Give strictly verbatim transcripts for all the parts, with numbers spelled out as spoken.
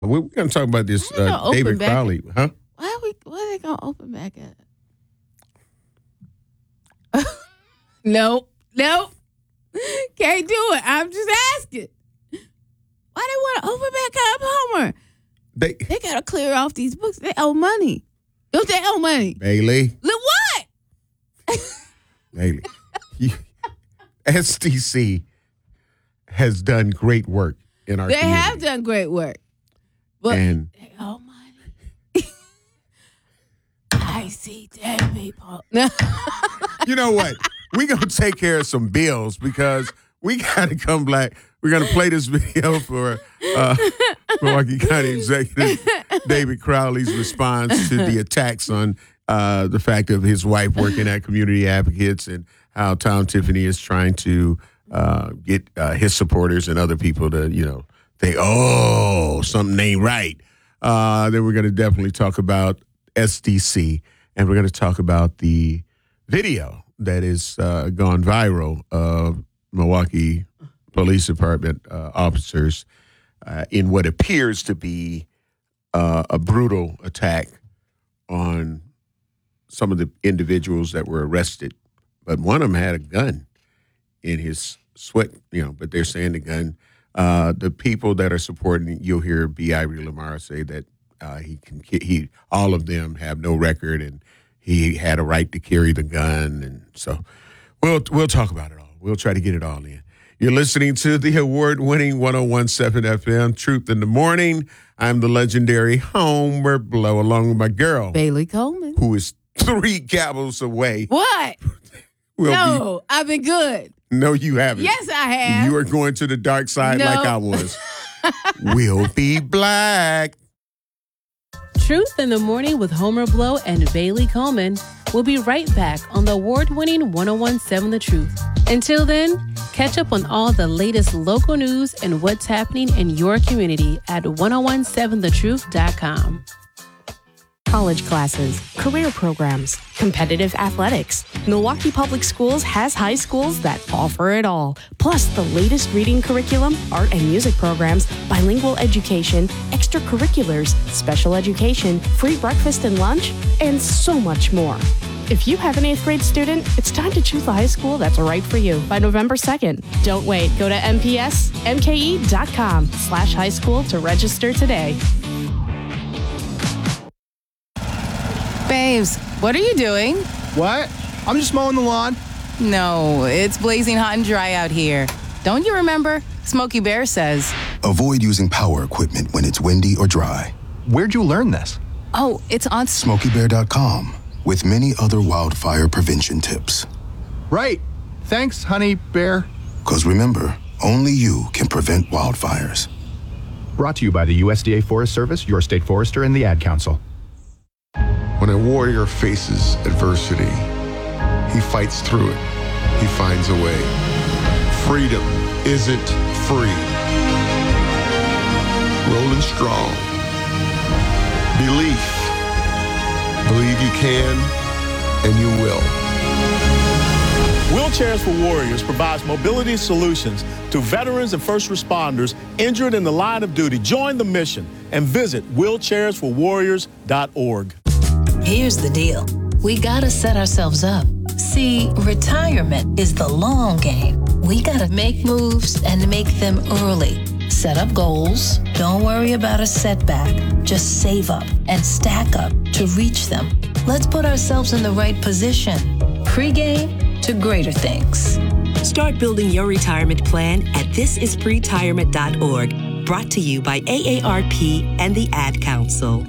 We're going to talk about this uh, David Crowley, huh? Why are we? Why are they going to open back up? Nope, nope, can't do it. I'm just asking. Why they want to open back up, Homer? They they got to clear off these books. They owe money. Don't they owe money? Bailey. Look what? Bailey. You, S D C has done great work in our They community. have done great work. But and they owe money. I see dead people. You know what? We're going to take care of some bills because we got to come back. We're going to play this video for uh, Milwaukee County Executive David Crowley's response to the attacks on uh, the fact of his wife working at Community Advocates and how Tom Tiffany is trying to uh, get uh, his supporters and other people to, you know, think, oh, something ain't right. Uh, then we're going to definitely talk about S D C, and we're going to talk about the video that is uh, gone viral of Milwaukee Police Department uh, officers uh, in what appears to be uh, a brutal attack on some of the individuals that were arrested. But one of them had a gun in his sweat, you know, but they're saying the gun. Uh, the people that are supporting, you'll hear B. Ivory Lamar say that uh, he can, he, all of them have no record and he had a right to carry the gun. And so we'll, we'll talk about it all. We'll try to get it all in. You're listening to the award-winning one oh one point seven F M, Truth in the Morning. I'm the legendary Homer Blow, along with my girl, Bailey Coleman, who is three gavels away. What? We'll no, be, I've been good. No, you haven't. Yes, I have. You are going to the dark side no. like I was. We'll be black. Truth in the Morning with Homer Blow and Bailey Coleman. We'll be right back on the award-winning one oh one point seven The Truth. Until then, catch up on all the latest local news and what's happening in your community at ten seventeen the truth dot com. College classes, career programs, competitive athletics. Milwaukee Public Schools has high schools that offer it all. Plus the latest reading curriculum, art and music programs, bilingual education, extracurriculars, special education, free breakfast and lunch, and so much more. If you have an eighth grade student, it's time to choose the high school that's right for you by November second. Don't wait. Go to m p s m k e dot com slash high school to register today. Babes, what are you doing? What? I'm just mowing the lawn. No, it's blazing hot and dry out here. Don't you remember? Smokey Bear says. Avoid using power equipment when it's windy or dry. Where'd you learn this? Oh, it's on smokey bear dot com with many other wildfire prevention tips. Right. Thanks, honey bear. Because remember, only you can prevent wildfires. Brought to you by the U S D A Forest Service, your state forester, and the Ad Council. When a warrior faces adversity, he fights through it. He finds a way. Freedom isn't free. Rolling strong. Belief. Believe you can, and you will. Wheelchairs for Warriors provides mobility solutions to veterans and first responders injured in the line of duty. Join the mission and visit wheelchairs for warriors dot org. Here's the deal. We gotta set ourselves up. See, retirement is the long game. We gotta make moves and make them early. Set up goals. Don't worry about a setback. Just save up and stack up to reach them. Let's put ourselves in the right position. Pre-game to greater things. Start building your retirement plan at this is pretirement dot org. Brought to you by A A R P and the Ad Council.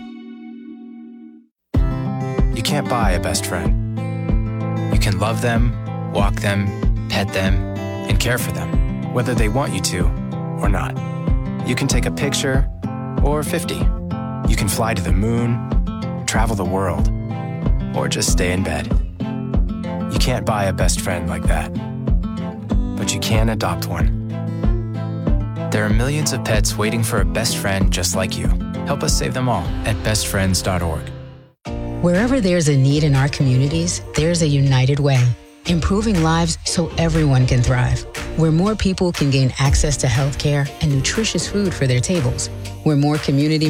You can't buy a best friend. You can love them, walk them, pet them, and care for them, whether they want you to or not. You can take a picture or fifty. You can fly to the moon, travel the world, or just stay in bed. You can't buy a best friend like that, but you can adopt one. There are millions of pets waiting for a best friend just like you. Help us save them all at best friends dot org. Wherever there's a need in our communities, there's a United Way, improving lives so everyone can thrive. Where more people can gain access to health care and nutritious food for their tables. Where more community